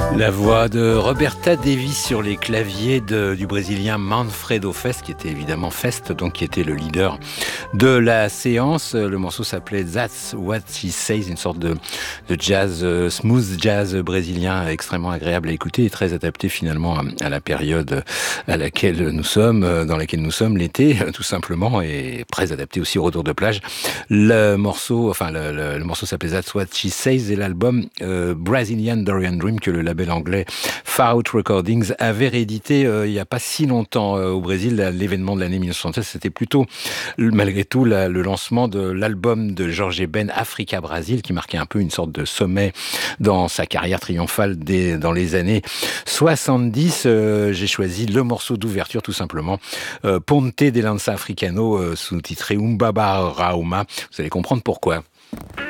La voix de Roberta Davis sur les claviers du Brésilien Manfredo Fest, qui était évidemment Fest, donc qui était le leader de la séance. Le morceau s'appelait That's What She Says, une sorte de jazz, smooth jazz brésilien extrêmement agréable à écouter et très adapté finalement à la période à laquelle nous sommes, dans laquelle nous sommes, l'été, tout simplement, et très adapté aussi au retour de plage. Le morceau s'appelait That's What She Says et l'album Brazilian Dorian Dream que le label anglais Far Out Recordings avait réédité il n'y a pas si longtemps au Brésil. L'événement de l'année 1976, c'était plutôt malgré tout le lancement de l'album de Jorge Ben, Africa Brasil, qui marquait un peu une sorte de sommet dans sa carrière triomphale dans les années 70. J'ai choisi le morceau d'ouverture tout simplement, Ponte de Lança Africano, sous-titré Umbaba Rauma. Vous allez comprendre pourquoi.